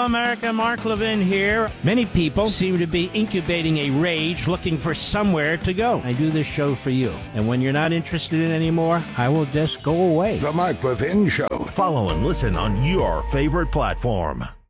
America. Mark Levin here. Many people seem to be incubating a rage looking for somewhere to go. I do this show for you. And when you're not interested in it anymore, I will just go away. The Mark Levin Show. Follow and listen on your favorite platform.